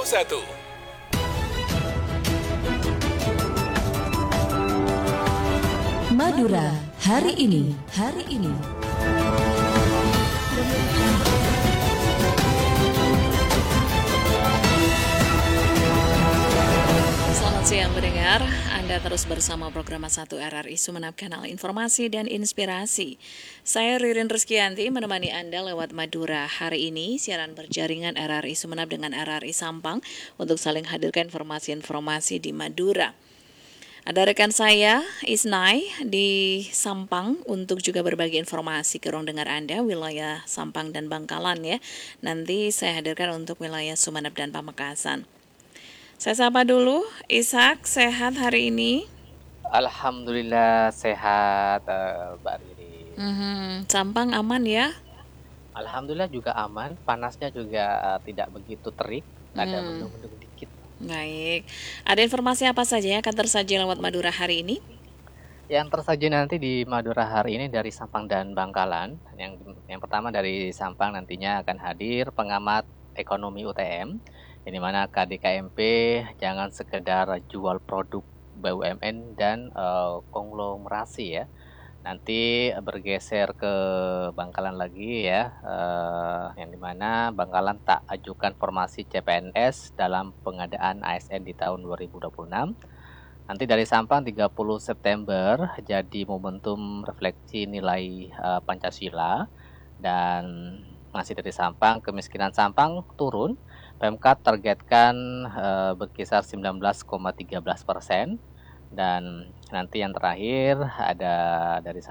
Madura hari ini. Selamat siang pendengar, Anda terus bersama program 1 RRI Sumeneb, kanal informasi dan inspirasi. Saya Ririn Rizkyanti menemani Anda lewat Madura hari ini, siaran berjaringan RRI Sumeneb dengan RRI Sampang untuk saling hadirkan informasi-informasi di Madura. Ada rekan saya, Isnai, di Sampang untuk juga berbagi informasi ke ruang dengar Anda, wilayah Sampang dan Bangkalan ya. Nanti saya hadirkan untuk wilayah Sumeneb dan Pamekasan. Saya sapa dulu, Ishak, sehat hari ini? Alhamdulillah sehat, Mbak Riri. Sampang aman ya? Alhamdulillah juga aman, panasnya juga tidak begitu terik, ada mendung-mendung dikit. Baik, ada informasi apa saja yang akan tersaji lewat Madura hari ini? Yang tersaji nanti di Madura hari ini dari Sampang dan Bangkalan. Yang pertama dari Sampang nantinya akan hadir pengamat ekonomi UTM, yang dimana KDKMP jangan sekedar jual produk BUMN dan konglomerasi ya. Nanti bergeser ke Bangkalan lagi ya, yang dimana Bangkalan tak ajukan formasi CPNS dalam pengadaan ASN di tahun 2026. Nanti dari Sampang 30 September jadi momentum refleksi nilai Pancasila. Dan masih dari Sampang, kemiskinan Sampang turun. Pemkab targetkan berkisar 19,13%. Dan nanti yang terakhir ada dari